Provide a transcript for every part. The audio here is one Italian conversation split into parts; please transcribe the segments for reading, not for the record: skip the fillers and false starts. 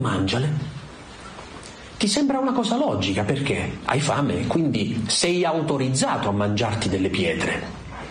mangiale. Ti sembra una cosa logica perché hai fame, quindi sei autorizzato a mangiarti delle pietre.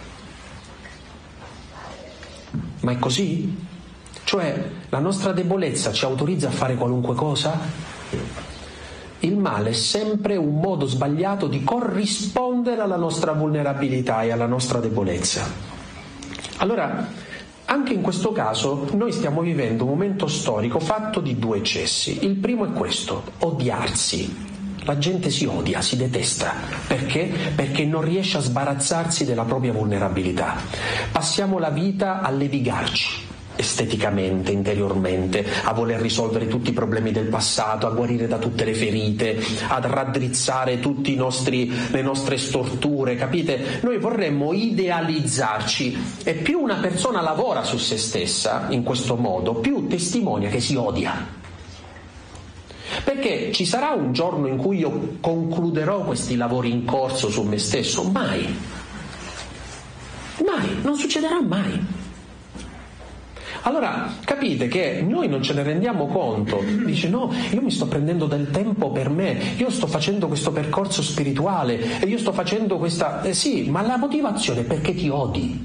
Ma è così? Cioè, la nostra debolezza ci autorizza a fare qualunque cosa? Il male è sempre un modo sbagliato di corrispondere alla nostra vulnerabilità e alla nostra debolezza. Allora, anche in questo caso noi stiamo vivendo un momento storico fatto di due eccessi. Il primo è questo: odiarsi. La gente si odia, si detesta. Perché? Perché non riesce a sbarazzarsi della propria vulnerabilità. Passiamo la vita a levigarci esteticamente, interiormente, a voler risolvere tutti i problemi del passato, a guarire da tutte le ferite, ad raddrizzare tutte le nostre storture, capite? Noi vorremmo idealizzarci e più una persona lavora su se stessa in questo modo, più testimonia che si odia. Perché ci sarà un giorno in cui io concluderò questi lavori in corso su me stesso? Mai. Mai, non succederà mai. Allora capite che noi non ce ne rendiamo conto. Dice no, io mi sto prendendo del tempo per me, io sto facendo questo percorso spirituale e io sto facendo questa... sì, ma la motivazione è perché ti odi.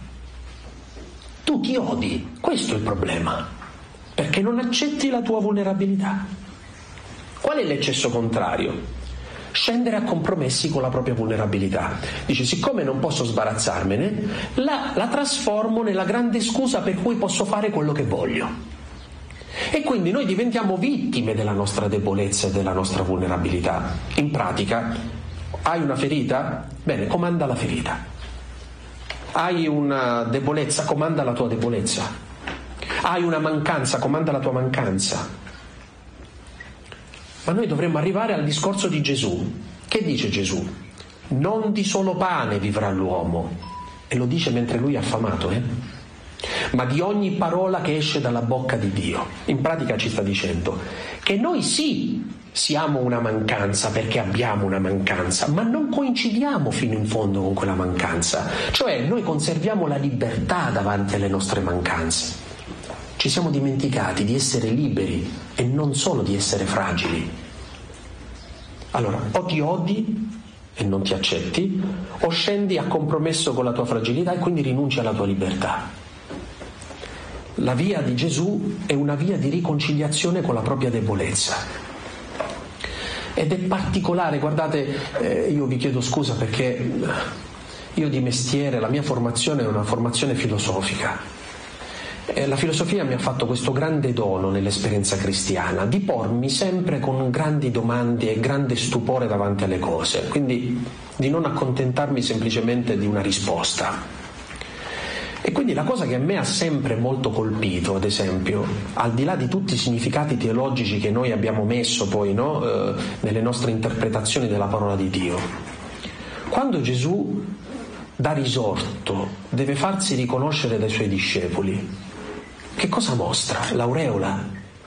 Tu ti odi, questo è il problema, perché non accetti la tua vulnerabilità. Qual è l'eccesso contrario? Scendere a compromessi con la propria vulnerabilità. Dice, siccome non posso sbarazzarmene, la trasformo nella grande scusa per cui posso fare quello che voglio. E quindi noi diventiamo vittime della nostra debolezza e della nostra vulnerabilità. In pratica, hai una ferita? Bene, comanda la ferita. Hai una debolezza? Comanda la tua debolezza. Hai una mancanza? Comanda la tua mancanza. Ma noi dovremmo arrivare al discorso di Gesù. Che dice Gesù? Non di solo pane vivrà l'uomo. E lo dice mentre lui è affamato, ma di ogni parola che esce dalla bocca di Dio. In pratica ci sta dicendo che noi sì siamo una mancanza perché abbiamo una mancanza, ma non coincidiamo fino in fondo con quella mancanza. Cioè noi conserviamo la libertà davanti alle nostre mancanze. Ci siamo dimenticati di essere liberi e non solo di essere fragili. Allora, o ti odi e non ti accetti, o scendi a compromesso con la tua fragilità e quindi rinunci alla tua libertà. La via di Gesù è una via di riconciliazione con la propria debolezza. Ed è particolare, guardate, io vi chiedo scusa perché io di mestiere, la mia formazione è una formazione filosofica. La filosofia mi ha fatto questo grande dono nell'esperienza cristiana, di pormi sempre con grandi domande e grande stupore davanti alle cose, quindi di non accontentarmi semplicemente di una risposta. E quindi la cosa che a me ha sempre molto colpito, ad esempio, al di là di tutti i significati teologici che noi abbiamo messo poi nelle nostre interpretazioni della parola di Dio, quando Gesù da risorto deve farsi riconoscere dai suoi discepoli, che cosa mostra? L'aureola,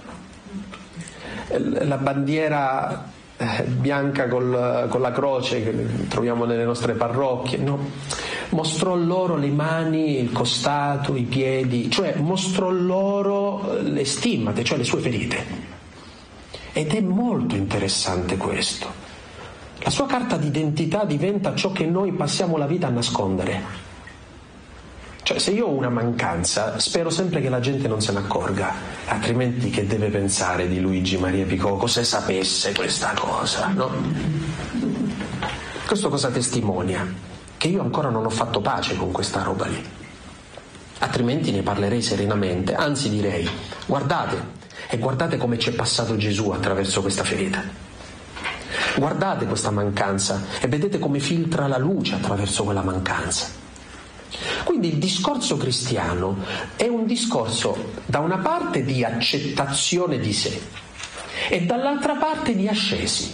la bandiera bianca con la croce che troviamo nelle nostre parrocchie, no? Mostrò loro le mani, il costato, i piedi, cioè mostrò loro le stimmate, cioè le sue ferite. Ed è molto interessante questo. La sua carta d'identità diventa ciò che noi passiamo la vita a nascondere. Cioè, se io ho una mancanza, spero sempre che la gente non se ne accorga, altrimenti che deve pensare di Luigi Maria Picocco se sapesse questa cosa, no? Questo cosa testimonia? Che io ancora non ho fatto pace con questa roba lì. Altrimenti ne parlerei serenamente, anzi direi, guardate come ci è passato Gesù attraverso questa ferita. Guardate questa mancanza e vedete come filtra la luce attraverso quella mancanza. Quindi il discorso cristiano è un discorso da una parte di accettazione di sé e dall'altra parte di ascesi.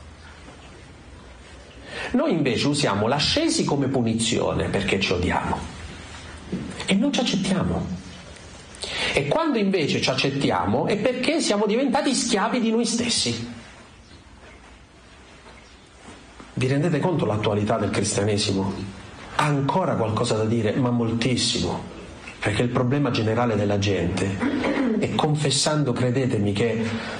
Noi invece usiamo l'ascesi come punizione perché ci odiamo e non ci accettiamo. E quando invece ci accettiamo è perché siamo diventati schiavi di noi stessi. Vi rendete conto l'attualità del cristianesimo? Ha ancora qualcosa da dire, ma moltissimo. perché il problema generale della gente è, confessando, credetemi, che